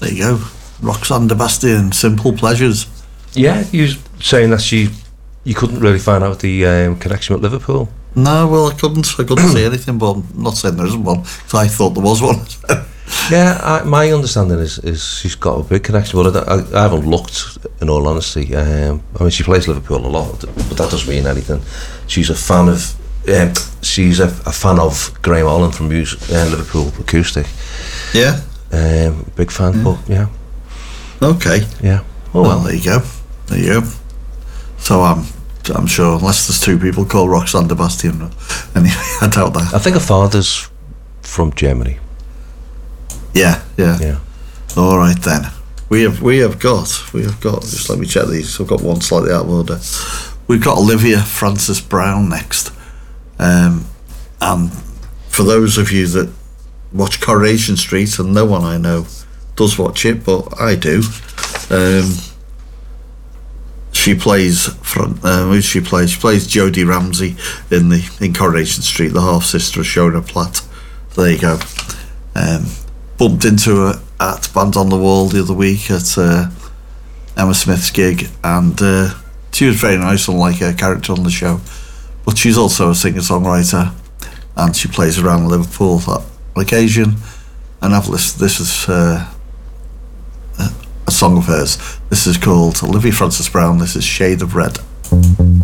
There you go. Roxanne de Bastien, Simple Pleasures. Yeah, you were saying that you couldn't really find out the connection with Liverpool. No, well, I couldn't see anything, but I'm not saying there isn't one, because I thought there was one. Yeah, my understanding is she's got a big connection, but I haven't looked, in all honesty. I mean, she plays Liverpool a lot, but that doesn't mean anything. She's a fan of Graham Allen from Liverpool Acoustic. Yeah. Big fan, but yeah. Okay. Yeah. Oh well, there you go. So I'm sure, unless there's two people called Roxanne de Bastien, anyway, I doubt that. I think her father's from Germany. Yeah. All right then. We have got. Just let me check these. I've got one slightly out of order. We've got Olivia Francis-Brown next, and for those of you that watch Coronation Street, and no one I know does watch it, but I do. She plays She plays Jodie Ramsey in Coronation Street, the half sister of Shona Platt. There you go. Bumped into her at Band on the Wall the other week at Emma Smith's gig, and she was very nice, unlike her character on the show. But she's also a singer-songwriter, and she plays around Liverpool on occasion. And this is a song of hers. This is called Olivia Francis-Brown. This is Shade of Red.